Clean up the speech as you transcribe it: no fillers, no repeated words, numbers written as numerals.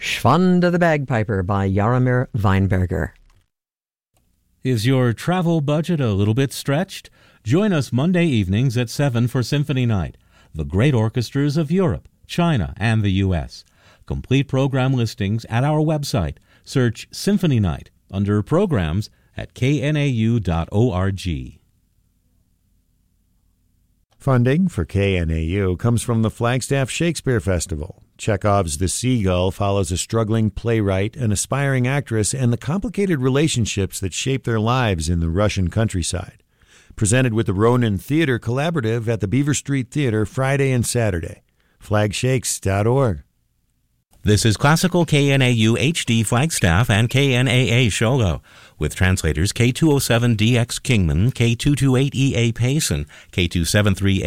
Schwanda the Bagpiper by Jaromir Weinberger. Is your travel budget a little bit stretched? Join us Monday evenings at 7 for Symphony Night, the great orchestras of Europe, China, and the U.S. Complete program listings at our website. Search Symphony Night under Programs at knau.org. Funding for KNAU comes from the Flagstaff Shakespeare Festival. Chekhov's The Seagull follows a struggling playwright, an aspiring actress, and the complicated relationships that shape their lives in the Russian countryside. Presented with the Ronin Theater Collaborative at the Beaver Street Theater Friday and Saturday. Flagshakes.org. This is Classical KNAU HD Flagstaff and KNAA Shogo, with translators K207DX Kingman, K228EA Payson, K273